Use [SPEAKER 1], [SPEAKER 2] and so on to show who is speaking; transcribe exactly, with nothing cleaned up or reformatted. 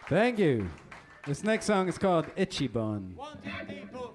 [SPEAKER 1] Thank you. This next song is called Itchy Bun.
[SPEAKER 2] One, two, three, four.